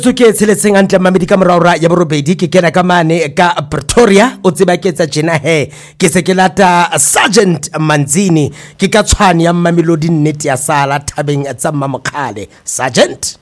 Ke tsheletseng antle mamedi ka moraora ya borobedi ke kena ka mane ka Pretoria o tseba ke tsa jena he ke se ke lata Sergeant Manzini ke ka tshwane ya Mamelodi nnete ya sala thabeng tsa Mamokgale. Sergeant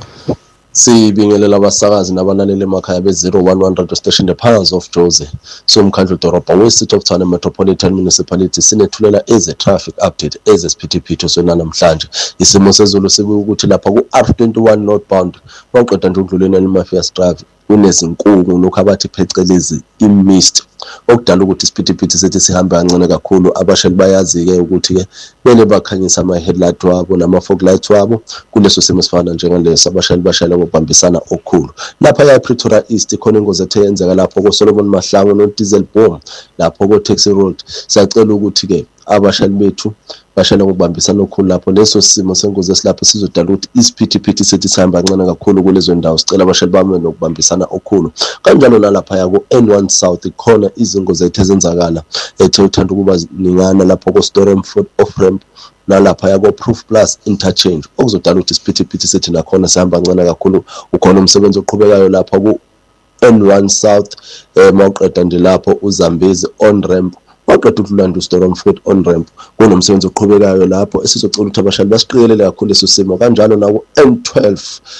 sibingelela abasakazi nabanaleli emakhaya be-01 radio station the powers of Jose somkhandlu dorobha we-City of Tshwane Metropolitan Municipality sinethulela eze-traffic update ezesiphithiphithi sonanamhlanje. Isimo sezulu sibuye ukuthi lapha ku-R21 northbound waqeda nje ukudluleni eMafias Drive kunezinkungu lokho abathi phecelezi imist okudala ukuthi isiphithiphithi sethi sihambe kancane kakhulu. Abashayeli bayazi-ke ukuthi-ke kumele bakhanyise ama-headlight wabo nama-fog light wabo kuleso simo sifana njengaleso. Abashayeli bashayela ngokubambisana okukhulu. Lapha ya-Pretoria East khona ingozi ethe yenzeka lapho ko-Solomon Mahlangu no-Diesel Bomb lapho ko-Taxi Road. Siyacela ukuthi-ke abashayeli bethu bashayela ngokubambisana okukhulu lapho leso simo sengozi esilapho sizodala ukuthi isiphithiphithi sethi sihamba kancane kakhulu kulezo ndawo. Sicela abashayeli bame nokubambisana okukhulu. Kanjalo nalapha ya ku-N1 South khona izingozi ethe zenzakala ethe uthanda ukuba ningana lapho ko-Stormford off-ramp nalapha yako Proof Plus interchange okuzodala ukuthi isiphithiphithi sethi nakhona sihamba kancane kakhulu. Ukhona umsebenzi oqhubekayo lapha ku-N1 South mawuqeda nje lapho uZambezi on ramp waqeda ukudlula uStormford on ramp kunomsebenzi oqhubekayo lapho esizocela ukuthi abashayeli basiqikelele kakhulu leso simo. Kanjalo naku N12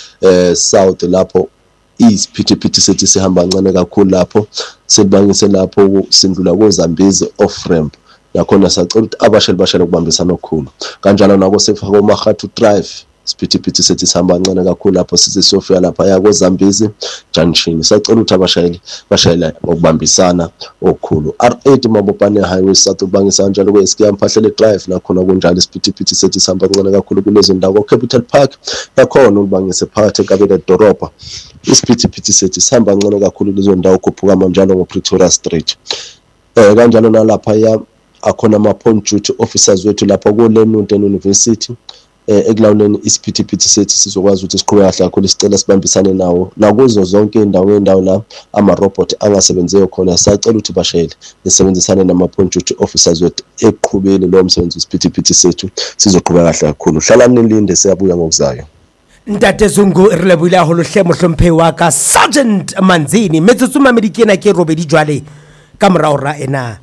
South lapho isiphithiphithi sethi sihamba kancane kakhulu lapho sibangise lapho sindlula koZambezi off ramp nakhona sacela ukuthi abashayeli bashayele ukubambisana okukhulu. Kanjalo nako sefaka uMakhatu Drive isiphithiphithi sethi sihamba kancane kakhulu lapho size sofika lapha ya koZambezi junction. Sacela ukuthi abashayeli bashayela ngokubambisana okukhulu. R8 Mabopane Highway South ubangisa kanjalo kweSkiya Mphahlele Drive nakhona kunjalo isiphithiphithi sethi sihamba kancane kakhulu kulezo ndawo. Capital Park nakhona ubangise phakathi eKabele Dorobha isiphithiphithi sethi sihamba kancane kakhulu kulezo ndawo khuphuka manjalo ngoPretoria Street. Kanjalo nalapha ya akhona ama-point duty officers wethu lapho ku-Learning University ekulawuleni isiphithiphithi sethi sizokwazi ukuthi siqhube kahle kakhulu. Sicela sibambisane nawo nakuzo zonke indawo la ama-robot angasebenziyo khona. Sacela ukuthi bashayeli nisebenzisane nama-point duty officers wethu ekuqhubeni lo msebenzi wesiphithiphithi sethu sizoqhubeka kahle kakhulu. Hlalani nilinde siyabuya ngokuzayo. Ntate Zungu re lebile haholo hle mohlomphe wa ka Sergeant Manzini metsotso mamedi ke na ke robedi jwale ka moraora ena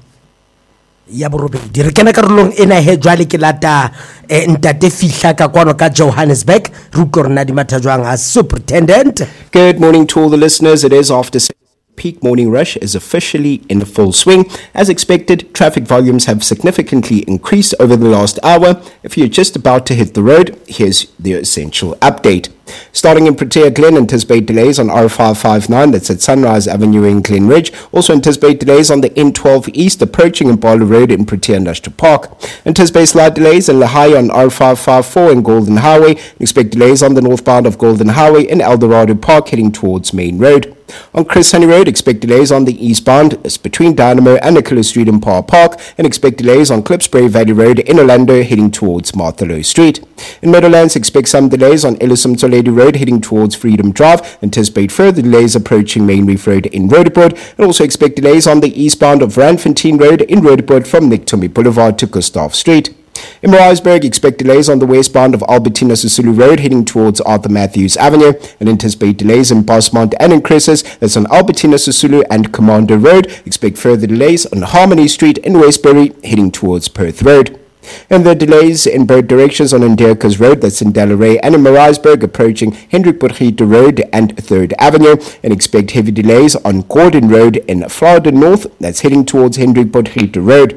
ya borobedi re kena karolong ena he jwale ke lata ntate Fihla ka kwano ka Johannesburg re utlwe rena di mathajwang as superintendent. Good morning to all the listeners. It is after peak morning rush is officially in full swing. As expected, traffic volumes have significantly increased over the last hour. If you're just about to hit the road, here's the essential update. Starting in Protea Glen, anticipate delays on R559, that's at Sunrise Avenue in Glen Ridge. Also anticipate delays on the N12 East approaching Impala Road in Protea Industrial Park. Anticipate slight delays in Lahai on R554 in Golden Highway. Expect delays on the northbound of Golden Highway in Eldorado Park heading towards Main Road. On Chris Honey Road, expect delays on the eastbound between Dynamo and Nicholas Street in Power Park, and expect delays on Klipspray Valley Road in Orlando heading towards Martha Lowe Street. In Meadowlands, expect some delays on Ellison Toledo Road heading towards Freedom Drive. Anticipate further delays approaching Main Reef Road in Roodepoort, and also expect delays on the eastbound of Randfontein Road in Roodepoort from Nick Tommy Boulevard to Gustav Street. In Maritzburg, expect delays on the westbound of Albertina Sisulu Road heading towards Arthur Matthews Avenue, and anticipate delays in Bosmont and in Cresses, that's on Albertina Sisulu and Commander Road. Expect further delays on Harmony Street in Westbury heading towards Perth Road. And the delays in both directions on Nderkers Road, that's in Delaray, and in Maritzburg approaching Hendrik Potgieter Road and 3rd Avenue, and expect heavy delays on Gordon Road in Florida North, that's heading towards Hendrik Potgieter Road.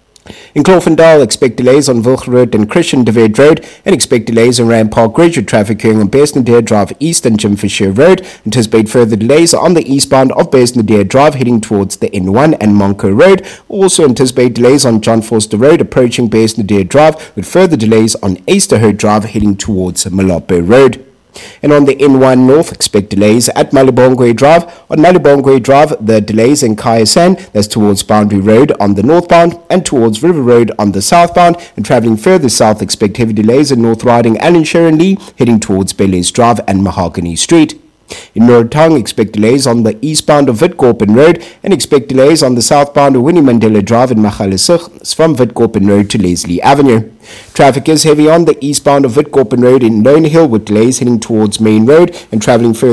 In Clovendaal, expect delays on Wilg Road and Christian de Wet Road, and expect delays on Rand Park Ridge with traffic occurring on Besnadere Drive East and Jim Fisher Road. Anticipate further delays on the eastbound of Besnadere Drive heading towards the N1 and Monco Road. Also anticipate delays on John Forster Road approaching Besnadere Drive, with further delays on Easterherd Drive heading towards Malape Road. And on the N1 North, expect delays at Malibongwe Drive. On Malibongwe Drive, the delays in Kayasan, that's towards Boundary Road on the northbound, and towards River Road on the southbound. And travelling further south, expect heavy delays in North Riding and in Sharon Lee, heading towards Belays Drive and Mahogany Street. In Northong, expect delays on the eastbound of Witkoppen Road, and expect delays on the southbound of Winnie Mandela Drive in Magaliesig from Witkoppen Road to Leslie Avenue. Traffic is heavy on the eastbound of Witkoppen Road in Lone Hill with delays heading towards Main Road, and travelling further